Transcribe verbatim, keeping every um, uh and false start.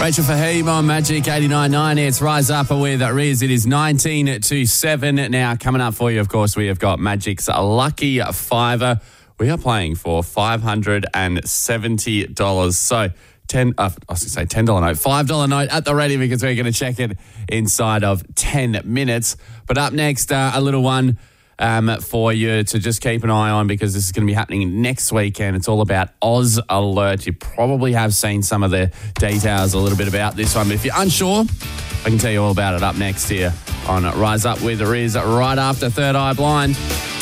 Rachel Fahim on Magic eighty-nine point nine. It's Rise Up with Riz. It is nineteen to seven. Now, coming up for you, of course, we have got Magic's Lucky Fiver. We are playing for five hundred seventy dollars. So, ten, uh, I was going to say ten dollars note, five dollars note at the ready because we're going to check it inside of ten minutes. But up next, uh, a little one um, for you to just keep an eye on because this is going to be happening next weekend. It's all about Oz Alert. You probably have seen some of the details a little bit about this one. But if you're unsure, I can tell you all about it up next here on Rise Up with Riz right after Third Eye Blind.